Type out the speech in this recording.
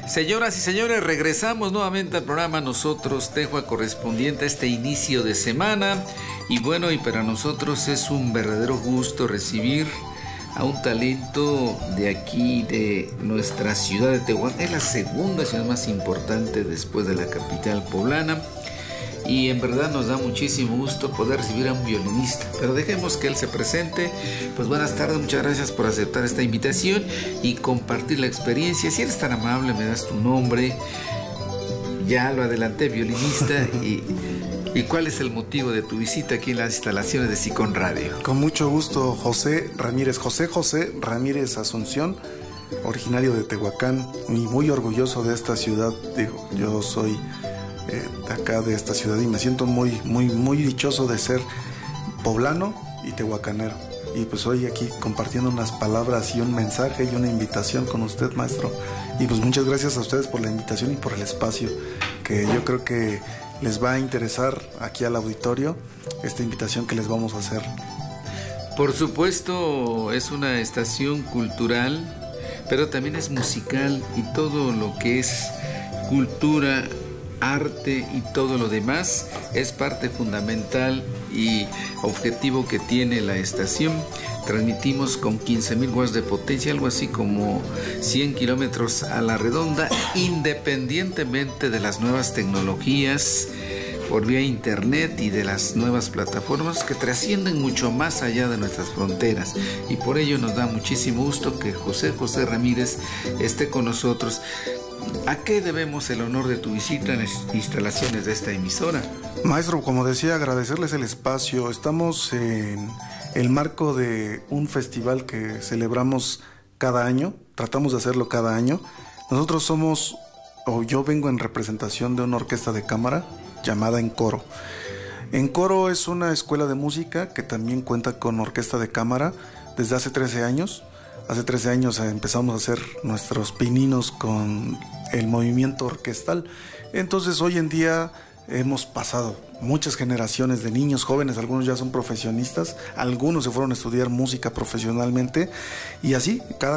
Señoras y señores, regresamos nuevamente al programa Nosotros Tejua, correspondiente a este inicio de semana. Y bueno, y para nosotros es un verdadero gusto recibir a un talento de aquí, de nuestra ciudad de Tehuacán. Es la segunda ciudad más importante después de la capital poblana. Y en verdad nos da muchísimo gusto poder recibir a un violinista. Pero dejemos que él se presente. Pues buenas tardes, muchas gracias por aceptar esta invitación y compartir la experiencia. Si eres tan amable, me das tu nombre. Ya lo adelanté, violinista. ¿Y cuál es el motivo de tu visita aquí en las instalaciones de SICON Radio? Con mucho gusto, José Ramírez. José Ramírez Asunción, originario de Tehuacán, y muy orgulloso de esta ciudad. Digo, yo soy de acá, de esta ciudad, y me siento muy dichoso de ser poblano y tehuacanero. Y pues hoy aquí compartiendo unas palabras y un mensaje y una invitación con usted, maestro. Y pues muchas gracias a ustedes por la invitación y por el espacio, que yo creo que les va a interesar aquí al auditorio esta invitación que les vamos a hacer. Por supuesto, es una estación cultural, pero también es musical, y todo lo que es cultura, arte y todo lo demás es parte fundamental y objetivo que tiene la estación. Transmitimos con 15,000 watts de potencia, algo así como 100 kilómetros a la redonda, independientemente de las nuevas tecnologías por vía internet y de las nuevas plataformas que trascienden mucho más allá de nuestras fronteras. Y por ello nos da muchísimo gusto que José Ramírez esté con nosotros. ¿A qué debemos el honor de tu visita en las instalaciones de esta emisora? Maestro, como decía, agradecerles el espacio. Estamos en el marco de un festival que celebramos cada año. Tratamos de hacerlo cada año. Nosotros yo vengo en representación de una orquesta de cámara llamada Encoro. Encoro es una escuela de música que también cuenta con orquesta de cámara desde hace 13 años. Hace 13 años empezamos a hacer nuestros pininos con el movimiento orquestal. Entonces hoy en día hemos pasado muchas generaciones de niños jóvenes, algunos ya son profesionistas, algunos se fueron a estudiar música profesionalmente, y así cada